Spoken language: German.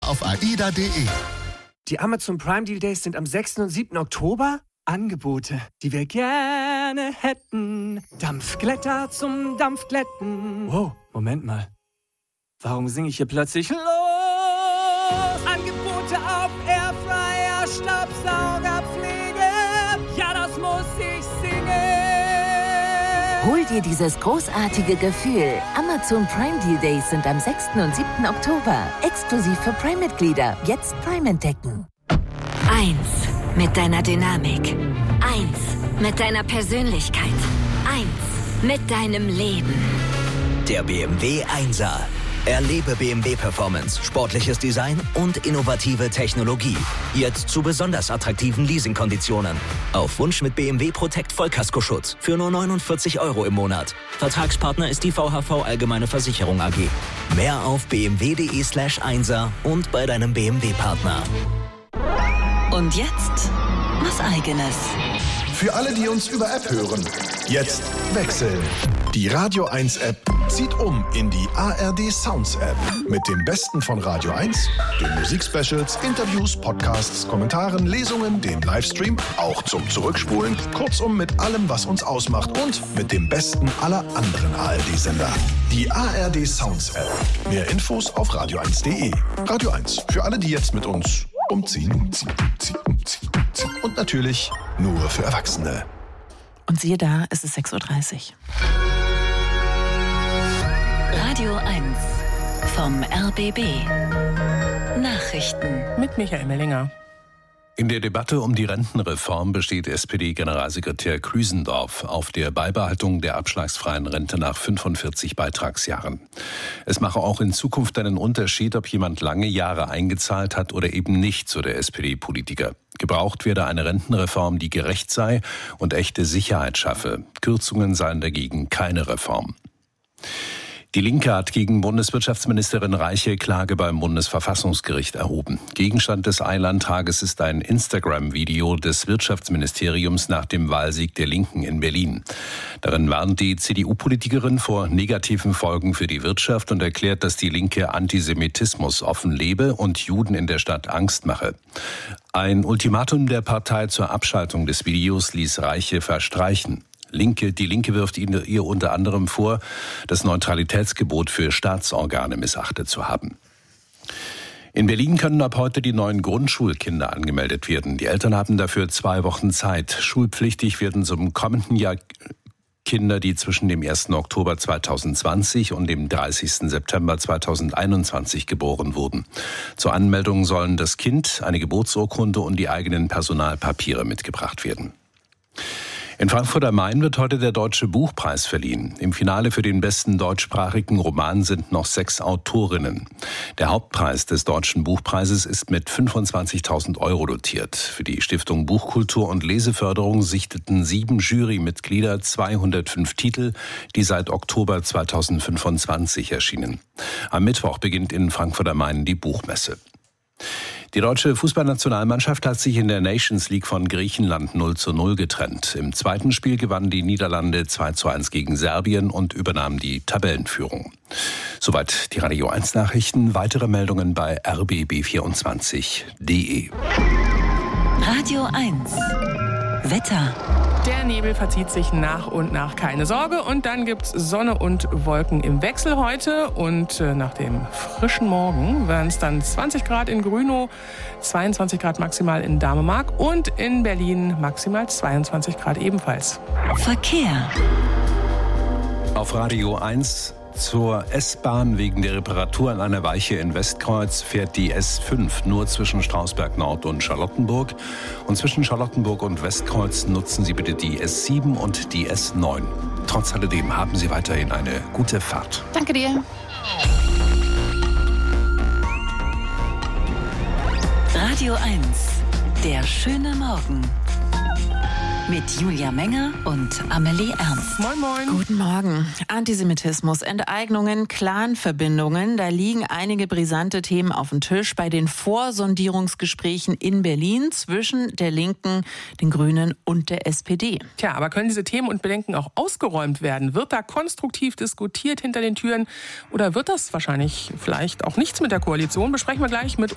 auf aida.de. Die Amazon Prime Deal Days sind am 6. und 7. Oktober. Angebote, die wir gerne hätten. Dampfglätter zum Dampfglätten. Wow, Moment mal. Warum singe ich hier plötzlich los? Angebote auf Airfryer, Staubsaugerpflege. Ja, das muss ich singen. Hol dir dieses großartige Gefühl. Amazon Prime Deal Days sind am 6. und 7. Oktober. Exklusiv für Prime-Mitglieder. Jetzt Prime entdecken. 1 mit deiner Dynamik. 1 mit deiner Persönlichkeit. 1 mit deinem Leben. Der BMW 1er. Erlebe BMW Performance, sportliches Design und innovative Technologie. Jetzt zu besonders attraktiven Leasingkonditionen. Auf Wunsch mit BMW Protect Vollkaskoschutz für nur 49 € im Monat. Vertragspartner ist die VHV Allgemeine Versicherung AG. Mehr auf bmw.de/1er und bei deinem BMW-Partner. Und jetzt was Eigenes. Für alle, die uns über App hören, jetzt wechseln. Die Radio 1 App zieht um in die ARD Sounds App. Mit dem Besten von Radio 1, den Musikspecials, Interviews, Podcasts, Kommentaren, Lesungen, dem Livestream, auch zum Zurückspulen. Kurzum mit allem, was uns ausmacht und mit dem Besten aller anderen ARD-Sender. Die ARD Sounds App. Mehr Infos auf radio1.de. Radio 1, für alle, die jetzt mit uns umziehen. Und natürlich nur für Erwachsene. Und siehe da, es ist 6:30 Uhr. Radio 1 vom RBB. Nachrichten Mit Michael Mellinger. In der Debatte um die Rentenreform besteht SPD-Generalsekretär Klüsendorf auf der Beibehaltung der abschlagsfreien Rente nach 45 Beitragsjahren. Es mache auch in Zukunft einen Unterschied, ob jemand lange Jahre eingezahlt hat oder eben nicht, so der SPD-Politiker. Gebraucht werde eine Rentenreform, die gerecht sei und echte Sicherheit schaffe. Kürzungen seien dagegen keine Reform. Die Linke hat gegen Bundeswirtschaftsministerin Reiche Klage beim Bundesverfassungsgericht erhoben. Gegenstand des Eilantrages ist ein Instagram-Video des Wirtschaftsministeriums nach dem Wahlsieg der Linken in Berlin. Darin warnt die CDU-Politikerin vor negativen Folgen für die Wirtschaft und erklärt, dass die Linke Antisemitismus offen lebe und Juden in der Stadt Angst mache. Ein Ultimatum der Partei zur Abschaltung des Videos ließ Reiche verstreichen. Die Linke wirft ihr unter anderem vor, das Neutralitätsgebot für Staatsorgane missachtet zu haben. In Berlin können ab heute die neuen Grundschulkinder angemeldet werden. Die Eltern haben dafür 2 Wochen Zeit. Schulpflichtig werden zum kommenden Jahr Kinder, die zwischen dem 1. Oktober 2020 und dem 30. September 2021 geboren wurden. Zur Anmeldung sollen das Kind, eine Geburtsurkunde und die eigenen Personalpapiere mitgebracht werden. In Frankfurt am Main wird heute der Deutsche Buchpreis verliehen. Im Finale für den besten deutschsprachigen Roman sind noch 6 Autorinnen. Der Hauptpreis des Deutschen Buchpreises ist mit 25.000 € dotiert. Für die Stiftung Buchkultur und Leseförderung sichteten 7 Jurymitglieder 205 Titel, die seit Oktober 2025 erschienen. Am Mittwoch beginnt in Frankfurt am Main die Buchmesse. Die deutsche Fußballnationalmannschaft hat sich in der Nations League von Griechenland 0:0 getrennt. Im zweiten Spiel gewannen die Niederlande 2:1 gegen Serbien und übernahmen die Tabellenführung. Soweit die Radio 1 Nachrichten. Weitere Meldungen bei rbb24.de. Radio 1 Wetter. Der Nebel verzieht sich nach und nach, keine Sorge. Und dann gibt's Sonne und Wolken im Wechsel heute. Und nach dem frischen Morgen werden es dann 20 Grad in Grünow, 22 Grad maximal in Damemark und in Berlin maximal 22 Grad ebenfalls. Verkehr. Auf Radio 1 zur S-Bahn wegen der Reparatur an einer Weiche in Westkreuz fährt die S5 nur zwischen Strausberg Nord und Charlottenburg. Und zwischen Charlottenburg und Westkreuz nutzen Sie bitte die S7 und die S9. Trotz alledem haben Sie weiterhin eine gute Fahrt. Danke dir. Radio 1, der schöne Morgen. Mit Julia Menger und Amelie Ernst. Moin, moin. Guten Morgen. Antisemitismus, Enteignungen, Clanverbindungen. Da liegen einige brisante Themen auf dem Tisch bei den Vorsondierungsgesprächen in Berlin zwischen der Linken, den Grünen und der SPD. Tja, aber können diese Themen und Bedenken auch ausgeräumt werden? Wird da konstruktiv diskutiert hinter den Türen? Oder wird das wahrscheinlich vielleicht auch nichts mit der Koalition? Besprechen wir gleich mit